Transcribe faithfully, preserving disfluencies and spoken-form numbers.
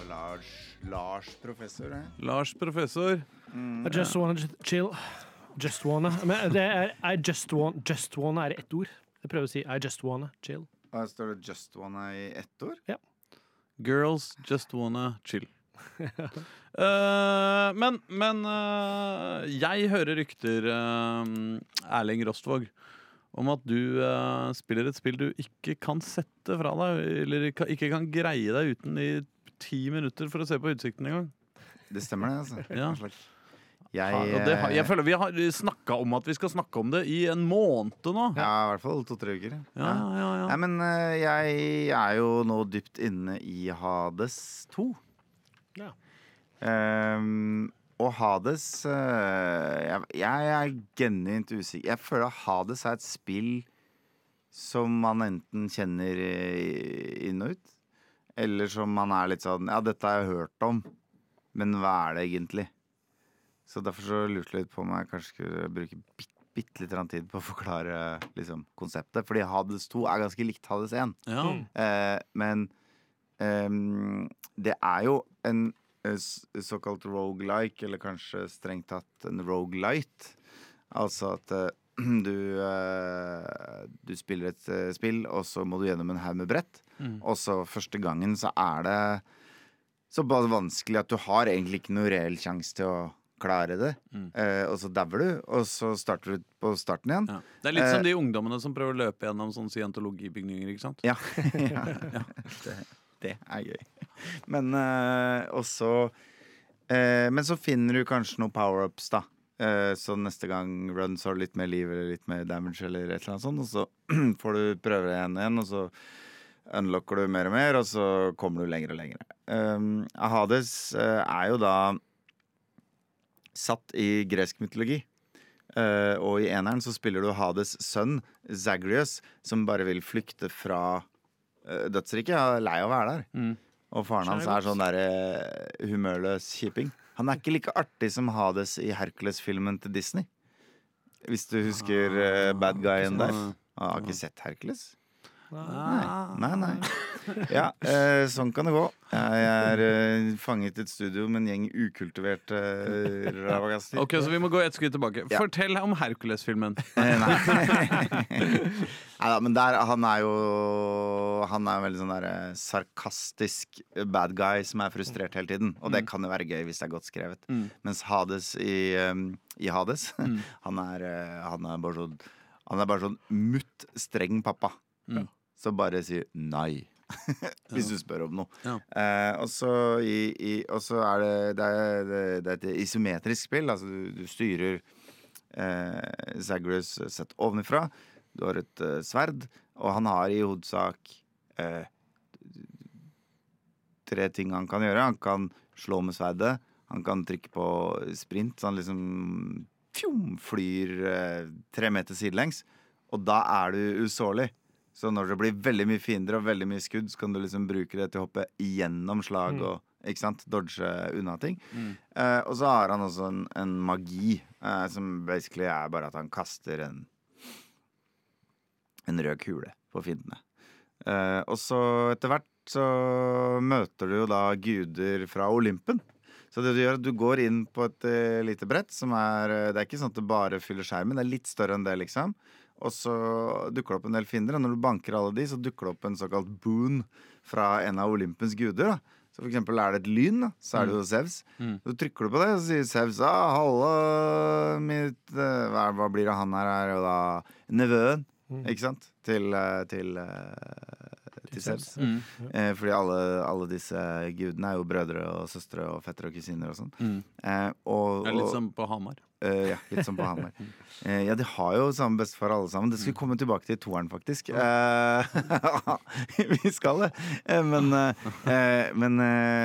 jo Lars, Lars professor, det. Lars professor. I just wanna j- chill. Just wanna. Men det er I just want Just wanna er i ett ord. Jeg prøver å si I just wanna chill. Og her står det just wanna i ett ord. Girls just wanna chill. Eh, men men eh, jeg hører rykter, eh, Erling Rostvåg, om at du eh, spiller et spill du ikke kan sette fra deg, eller ka- ikke kan greie deg uten i ti minutter for å se på utsikten engang. Det stemmer det, altså. Ja. Hva slags- Jeg, Ja, og det har, jeg føler vi har snakka om at vi skal snakke om det i en måned nå. Ja, i hvert fall to-tre uker. Ja, ja, ja. Nei, men eh, jeg er jo nå dypt inne i Hades to. Ja. Ehm, og Hades eh, jeg, jeg er genuint usikker. Jeg føler at Hades er et spill som man enten kjenner eh, inn og ut, eller som man er litt sånn Ja, dette har jeg hørt om, men hva er det egentlig? Så derfor så lurte jeg litt på om jeg kanskje skulle bruke bitte, bitte litt grann tid på å forklare liksom, konseptet. Fordi Hades to er ganske likt Hades én. Ja. Eh, men ehm, det er jo en eh, s- såkalt roguelike, eller kanskje strengt tatt en roguelite. Altså at eh, du, eh, du spiller et eh, spill, og så må du gjennom en haug med brett. Mm. Og så første gangen så er det så bare vanskelig at du har egentlig ikke noe reell sjanse til å klare det. Mm. Eh, og så dauer du, og så starter du på starten igjen. Ja. Det er litt Eh, som de ungdommene som prøver å løpe gjennom sånne scientologibygninger, ikke sant? Ja, ja. Det, det er gøy. Men eh, også eh, Men så finner du kanskje noen power-ups, da. Eh, så neste gang run så har du litt mer liv eller litt mer damage eller et eller annet sånt. Og så får du prøve det igjen igjen, og så unlocker du mer og mer, og så kommer du lenger og lenger. Um, Hades eh, er jo da satt i gresk mytologi. Eh, og i eneren så spiller du Hades sønn, Zagreus, som bare vil flykte fra uh, dødsriket. Han er lei av å være der. Mm. Og faren hans er sånn der uh, humørløs kjiping. Han er ikke like artig som Hades i Hercules-filmen til Disney. Hvis du husker uh, bad guyen der. Han har ikke sett Hercules? Nei, nei, nei. Ja, eh, sånn kan det gå. Jeg er eh, fanget i et studio med en gjeng ukultiverte eh, ravagaster. Ok, så vi må gå et skritt tilbake. Ja. Fortell om Hercules-filmen. Eh, nei. Neida, men der, han er jo Han er en veldig sånn der eh, sarkastisk bad guy som er frustrert hele tiden. Og det kan jo være gøy hvis det er godt skrevet. Mm. Mens Hades i, um, i Hades Mm. han, er, eh, han er bare sånn Han er bare sånn mutt streng pappa. Mm. Så bare sier nei. Hvis du spør om noe. Ja. Eh, og så i, i, og så er det det er, det, det er et isometrisk spill. Altså du, du styrer eh, Zagreus sett ovenifra. Du har et eh, sverd, og han har i hovedsak eh, tre ting han kan gjøre. Han kan slå med sverdet. Han kan trykke på sprint, så han liksom fjom, flyr eh, tre meter sidelengs. Og da er du usårlig. Så når det blir veldig mye fiender og veldig mye skudd, så kan du liksom bruke det til å hoppe gjennom slag og ikke sant, dodge unna ting. Mm. Eh, og så har han også en, en magi, eh, som basically er bare at han kaster en en rød kule på fiendene. Eh, og så etter hvert så møter du jo da guder fra Olympen. Så det du gjør, er at du går inn på et eh, lite brett som er eh, Det er ikke sånn at det bare fyller skjermen, det er litt større enn det, liksom. Og så dukker det opp en del fiender, og når du banker alle de, så dukker det opp en såkalt boon fra en av Olympens guder, da. Så for eksempel er det et lyn, da, så er det jo Zeus. Mm. Så trykker du på det, og så sier Zeus ah, hallo, mitt eh, hva, hva blir det han her er jo da nevøen, ikke sant? Til, eh, til, eh, til Zeus. Mm. Eh, fordi alle, alle disse gudene er jo brødre og søstre og fettere og kusiner og sånn. Mm. Eh, og, Det er litt og- som på Hamar. Eh, ja, litt som på Hamar. Eh, ja, de har jo samme bestefar alle sammen. Det skal vi komme tilbake til i toeren, faktisk. Eh, vi skal det. Eh, men eh, men eh,